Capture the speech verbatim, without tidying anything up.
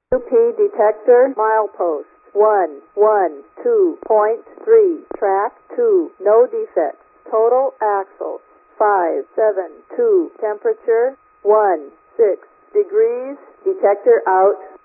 U P detector milepost one one two point three, track two, no defects. Total axles five seven two, temperature one six degrees. Detector out.